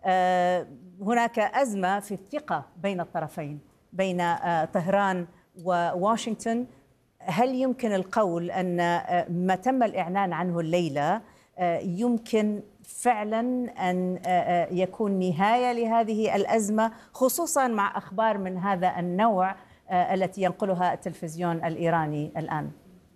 هناك أزمة في الثقة بين الطرفين، بين طهران وواشنطن. هل يمكن القول أن ما تم الإعلان عنه الليلة يمكن فعلا أن يكون نهاية لهذه الأزمة، خصوصا مع أخبار من هذا النوع التي ينقلها التلفزيون الإيراني الآن؟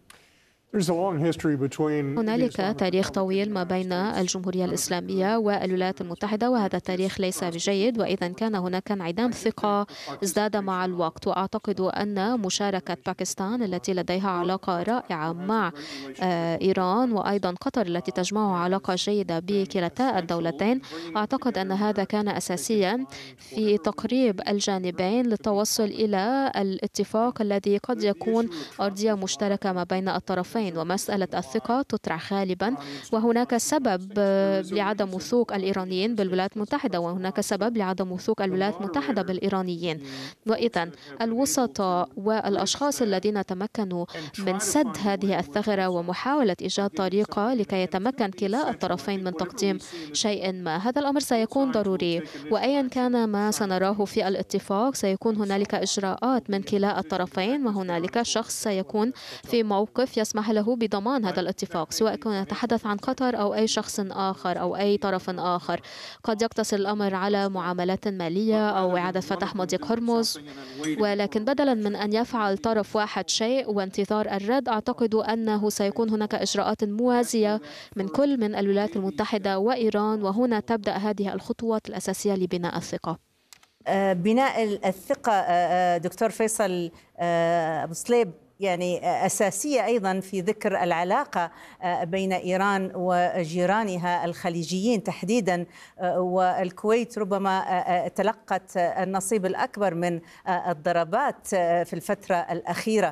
هنالك تاريخ طويل ما بين الجمهورية الإسلامية والولايات المتحدة، وهذا التاريخ ليس بجيد، وإذا كان هناك انعدام ثقة ازداد مع الوقت. وأعتقد أن مشاركة باكستان التي لديها علاقة رائعة مع إيران، وأيضا قطر التي تجمعها علاقة جيدة بكلتا الدولتين، أعتقد أن هذا كان أساسيا في تقريب الجانبين للتوصل إلى الاتفاق الذي قد يكون أرضية مشتركة ما بين الطرفين. ومسألة الثقة تطرح غالبا، وهناك سبب لعدم وثوق الإيرانيين بالولايات المتحدة، وهناك سبب لعدم وثوق الولايات المتحدة بالإيرانيين. وإذا الوسطاء والأشخاص الذين تمكنوا من سد هذه الثغرة ومحاولة إيجاد طريقة لكي يتمكن كلا الطرفين من تقديم شيء ما، هذا الأمر سيكون ضروري. وأيا كان ما سنراه في الاتفاق سيكون هنالك إجراءات من كلا الطرفين، وهنالك شخص سيكون في موقف يسمح له بضمان هذا الاتفاق، سواء كنا نتحدث عن قطر أو أي شخص آخر أو أي طرف آخر. قد يقتصر الأمر على معاملات مالية أو إعادة فتح مضيق هرمز، ولكن بدلا من أن يفعل طرف واحد شيء وانتظار الرد، أعتقد أنه سيكون هناك إجراءات موازية من كل من الولايات المتحدة وإيران، وهنا تبدأ هذه الخطوات الأساسية لبناء الثقة. بناء الثقة دكتور فيصل أبو صليب يعني أساسية أيضا في ذكر العلاقة بين إيران وجيرانها الخليجيين تحديدا، والكويت ربما تلقت النصيب الأكبر من الضربات في الفترة الأخيرة.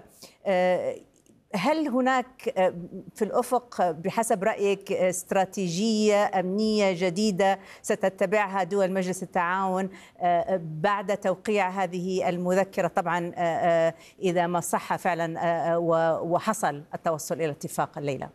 هل هناك في الأفق بحسب رأيك استراتيجية أمنية جديدة ستتبعها دول مجلس التعاون بعد توقيع هذه المذكرة، طبعا إذا ما صح فعلا وحصل التوصل إلى اتفاق الليلة؟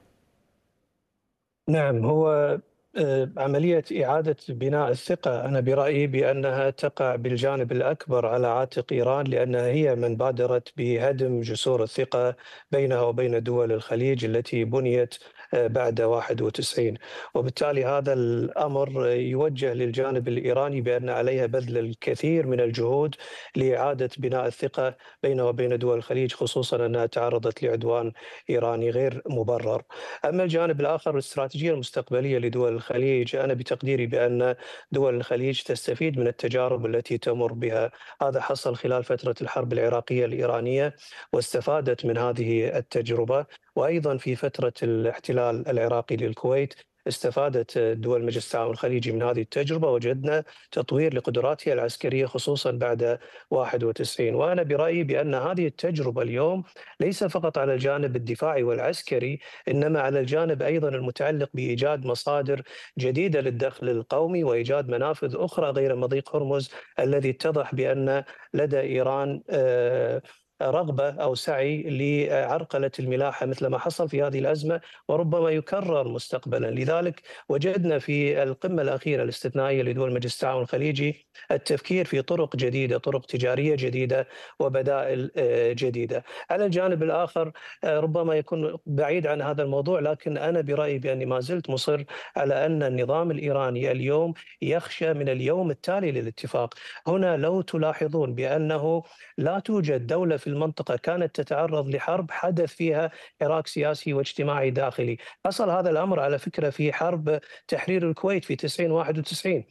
نعم، هو عملية إعادة بناء الثقة أنا برأيي بأنها تقع بالجانب الأكبر على عاتق إيران، لأنها هي من بادرت بهدم جسور الثقة بينها وبين دول الخليج التي بنيت بعد 91. وبالتالي هذا الأمر يوجه للجانب الإيراني بأن عليها بذل الكثير من الجهود لإعادة بناء الثقة بينها وبين دول الخليج، خصوصا أنها تعرضت لعدوان إيراني غير مبرر. أما الجانب الآخر الاستراتيجية المستقبلية لدول الخليج، أنا بتقديري بأن دول الخليج تستفيد من التجارب التي تمر بها. هذا حصل خلال فترة الحرب العراقية الإيرانية واستفادت من هذه التجربة، وأيضا في فترة الاحتلال العراقي للكويت استفادت دول مجلس التعاون الخليجي من هذه التجربة، وجدنا تطوير لقدراتها العسكرية خصوصا بعد 91. وأنا برأيي بأن هذه التجربة اليوم ليس فقط على الجانب الدفاعي والعسكري، إنما على الجانب أيضا المتعلق بإيجاد مصادر جديدة للدخل القومي وإيجاد منافذ أخرى غير مضيق هرمز الذي اتضح بأن لدى إيران رغبة أو سعي لعرقلة الملاحة مثل ما حصل في هذه الأزمة، وربما يكرر مستقبلا. لذلك وجدنا في القمة الأخيرة الاستثنائية لدول مجلس التعاون الخليجي التفكير في طرق جديدة، طرق تجارية جديدة وبدائل جديدة. على الجانب الآخر ربما يكون بعيد عن هذا الموضوع، لكن أنا برأيي بأني ما زلت مصر على أن النظام الإيراني اليوم يخشى من اليوم التالي للاتفاق. هنا لو تلاحظون بأنه لا توجد دولة في المنطقة كانت تتعرض لحرب حدث فيها حراك سياسي واجتماعي داخلي. حصل هذا الأمر على فكرة في حرب تحرير الكويت في 91.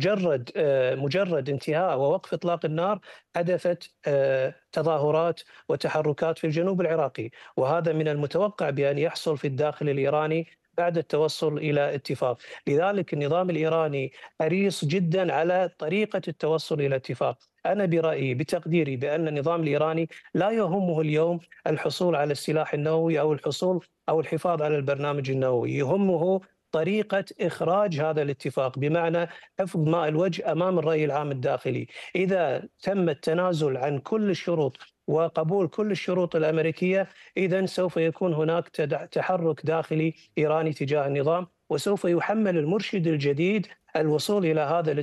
مجرد انتهاء ووقف إطلاق النار حدثت تظاهرات وتحركات في الجنوب العراقي، وهذا من المتوقع بأن يحصل في الداخل الإيراني بعد التوصل إلى اتفاق. لذلك النظام الإيراني حريص جدا على طريقة التوصل إلى اتفاق. أنا برأيي بتقديري بأن النظام الإيراني لا يهمه اليوم الحصول على السلاح النووي أو الحفاظ على البرنامج النووي، يهمه طريقة إخراج هذا الاتفاق، بمعنى حفظ ماء الوجه أمام الرأي العام الداخلي. إذا تم التنازل عن كل الشروط وقبول كل الشروط الأمريكية، إذن سوف يكون هناك تحرك داخلي إيراني تجاه النظام، وسوف يحمل المرشد الجديد الوصول إلى هذا